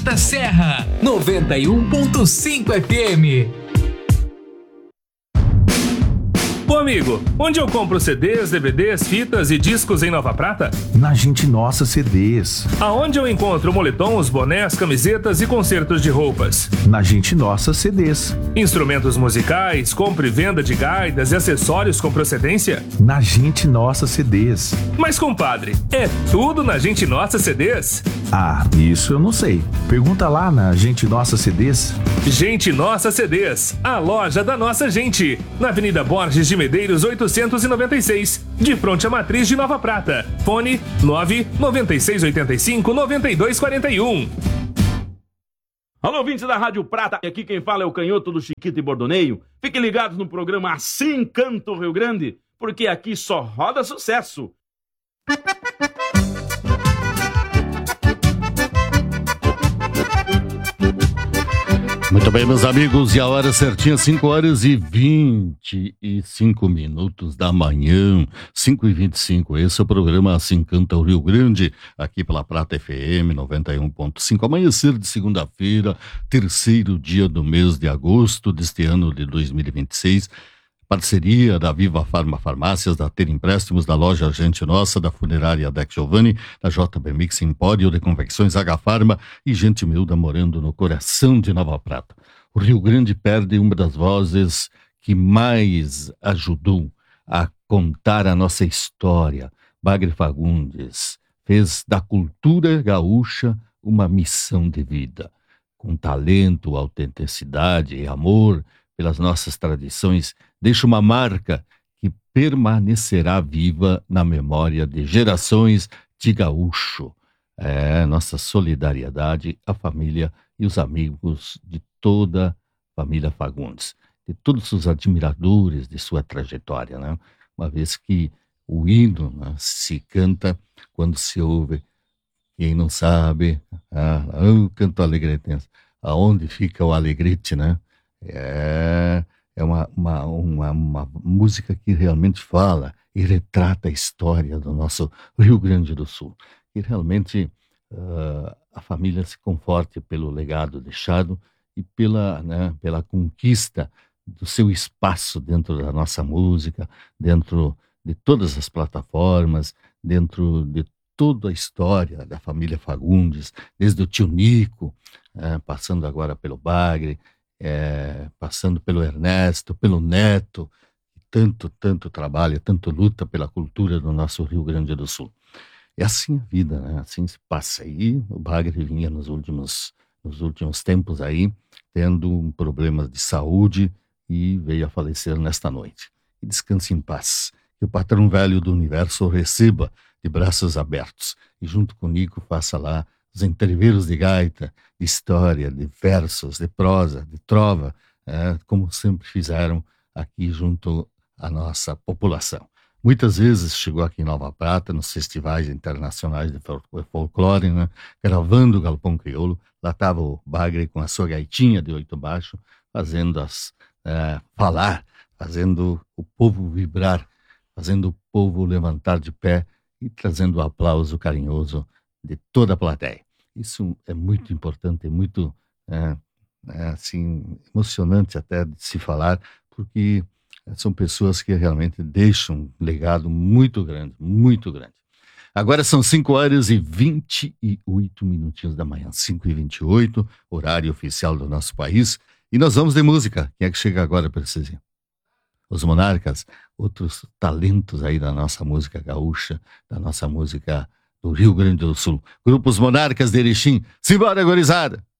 Quarta Serra, 91.5 FM. Ô amigo, onde eu compro CDs, DVDs, fitas e discos em Nova Prata? Na Gente Nossa CDs. Aonde eu encontro moletons, bonés, camisetas e concertos de roupas? Na Gente Nossa CDs. Instrumentos musicais, compra e venda de gaitas e acessórios com procedência? Na Gente Nossa CDs. Mas compadre, é tudo na Gente Nossa CDs? Ah, isso eu não sei. Pergunta lá na Gente Nossa CDs. Gente Nossa CDs, a loja da nossa gente. Na Avenida Borges de Medeiros 896, de fronte à matriz de Nova Prata. Fone 99685-9241. Alô, ouvintes da Rádio Prata, aqui quem fala é o canhoto do Chiquito e Bordoneio. Fiquem ligados no programa Assim Canta o Rio Grande, porque aqui só roda sucesso. Muito bem, meus amigos, e a hora certinha, 5h25 da manhã, 5h25, esse é o programa Assim Canta o Rio Grande, aqui pela Prata FM 91.5, amanhecer de segunda-feira, terceiro dia do mês de agosto deste ano de 2026, parceria da Viva Farma Farmácias, da Ter Empréstimos, da loja Gente Nossa, da Funerária Deck Giovanni, da JB Mix Empório de Confecções H Farma e Gente Humilda morando no coração de Nova Prata. O Rio Grande perde uma das vozes que mais ajudou a contar a nossa história. Bagre Fagundes fez da cultura gaúcha uma missão de vida. Com talento, autenticidade e amor pelas nossas tradições, deixa uma marca que permanecerá viva na memória de gerações de gaúcho. Nossa solidariedade à família e os amigos de toda a família Fagundes, de todos os admiradores de sua trajetória, né? Uma vez que o hino, né, se canta quando se ouve, quem não sabe, o canto alegretense, aonde fica o alegrete, né? É uma música que realmente fala e retrata a história do nosso Rio Grande do Sul. E realmente a família se conforte pelo legado deixado e pela conquista do seu espaço dentro da nossa música, dentro de todas as plataformas, dentro de toda a história da família Fagundes, desde o tio Nico, passando agora pelo Bagre, passando pelo Ernesto, pelo Neto, tanto trabalha, tanto luta pela cultura do nosso Rio Grande do Sul. É assim a vida, né? Assim se passa. E o Bagre vinha nos últimos tempos aí, tendo problemas de saúde e veio a falecer nesta noite. E descanse em paz. Que o patrão velho do universo o receba de braços abertos e junto com o Nico faça lá os entreveros de gaita, de história, de versos, de prosa, de trova, como sempre fizeram aqui junto à nossa população. Muitas vezes chegou aqui em Nova Prata, nos festivais internacionais de folclore, né, gravando o Galpão Crioulo. Lá estava o Bagre com a sua gaitinha de 8 baixo, fazendo falar, fazendo o povo vibrar, fazendo o povo levantar de pé e trazendo o aplauso carinhoso de toda a plateia. Isso é muito importante, é muito assim, emocionante até de se falar, porque são pessoas que realmente deixam um legado muito grande, muito grande. Agora são 5h28 da manhã, 5h28, horário oficial do nosso país, e nós vamos de música. Quem é que chega agora, Precisinho? Os Monarcas, outros talentos aí da nossa música gaúcha, da nossa música do Rio Grande do Sul. Grupos Monarcas de Erechim. Simbora, gorizada!